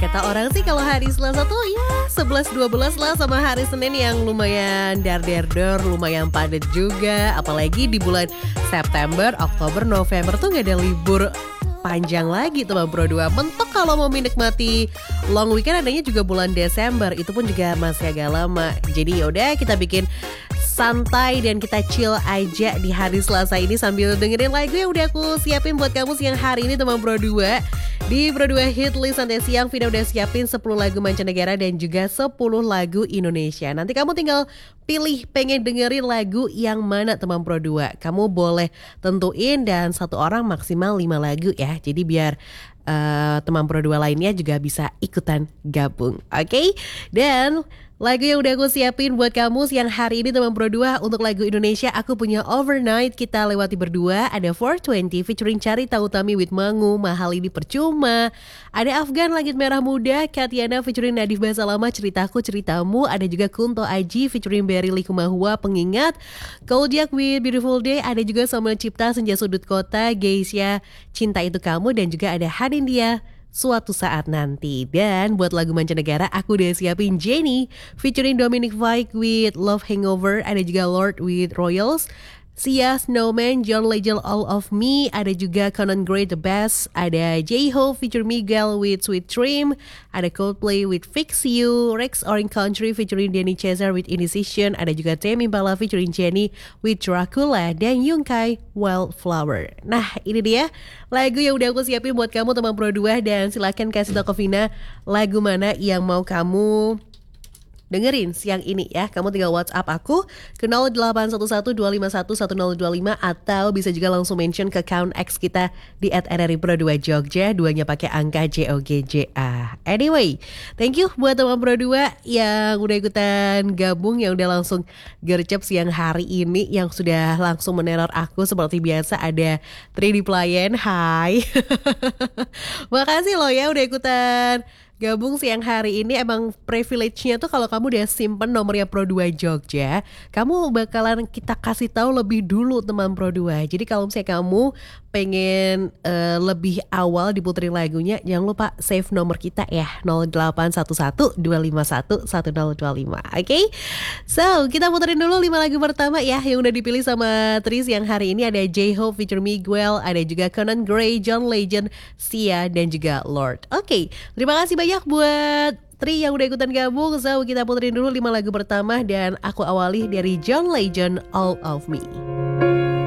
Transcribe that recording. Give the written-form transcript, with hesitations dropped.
Kata orang sih kalau hari Selasa tuh ya 11-12 lah sama hari Senin yang lumayan dar-der-der, lumayan padat juga. Apalagi di bulan September, Oktober, November tuh gak ada libur panjang lagi teman Bro 2. Mentok kalau mau menikmati long weekend adanya juga bulan Desember. Itu pun juga masih agak lama. Jadi yaudah kita bikin santai dan kita chill aja di hari Selasa ini sambil dengerin lagu yang udah aku siapin buat kamu siang hari ini teman Bro 2. Di Bro 2 Hit List Santai Siang, Vina udah siapin 10 lagu mancanegara dan juga 10 lagu Indonesia. Nanti kamu tinggal pilih pengen dengerin lagu yang mana teman Bro 2. Kamu boleh tentuin dan satu orang maksimal 5 lagu ya. Jadi biar teman Pro 2 lainnya juga bisa ikutan gabung. Oke? Dan lagu yang udah aku siapin buat kamu siang hari ini teman Pro 2 untuk lagu Indonesia aku punya Overnight kita lewati berdua. Ada 420 featuring Carita Utami with Mangu, Mahal Ini Percuma. Ada Afgan Langit Merah Muda, Katiana featuring Nadif Basalama Ceritaku Ceritamu. Ada juga Kunto Aji featuring Berry Likumahua Pengingat. Kojak with Beautiful Day. Ada juga Samuel Cipta Senja Sudut Kota, Geisha Cinta Itu Kamu. Dan juga ada Hadindia Suatu Saat Nanti. Dan buat lagu mancanegara aku udah siapin Jennie featuring Dominic Fike with Love Hangover. Ada juga Lord with Royals, Sia, Snowman, John Legend, All of Me. Ada juga Conan Gray, The Best. Ada J-Ho featuring Miguel with Sweet Dream. Ada Coldplay with Fix You, Rex Orange Country featuring Danny Cesar with Indecision. Ada juga Tame Impala featuring Jennie with Dracula. Dan Yungkai, Wildflower. Nah ini dia lagu yang udah aku siapin buat kamu teman Pro 2. Dan silakan kasih tau ke Vina lagu mana yang mau kamu dengerin siang ini ya. Kamu tinggal WhatsApp aku ke 0811-251-1025 atau bisa juga langsung mention ke account X kita di @rripro2 Jogja, duanya pakai angka JOGJA. Anyway, thank you buat teman Pro 2 yang udah ikutan gabung, yang udah langsung gercep siang hari ini, yang sudah langsung meneror aku seperti biasa. Ada 3D Playen, hai. Makasih loh ya udah ikutan gabung siang hari ini. Emang privilege-nya tuh kalau kamu udah simpen nomornya Pro 2 Jogja, kamu bakalan kita kasih tahu lebih dulu teman Pro 2. Jadi kalau misalnya kamu pengen lebih awal diputerin lagunya, jangan lupa save nomor kita ya, 0811-251-1025. Oke? So, kita puterin dulu 5 lagu pertama ya yang udah dipilih sama Tris yang hari ini. Ada J-Hope feature Miguel, ada juga Conan Gray, John Legend, Sia, dan juga Lord. Oke, terima kasih banyak buat Tri yang udah ikutan gabung. So, kita puterin dulu 5 lagu pertama dan aku awali dari John Legend, All of Me.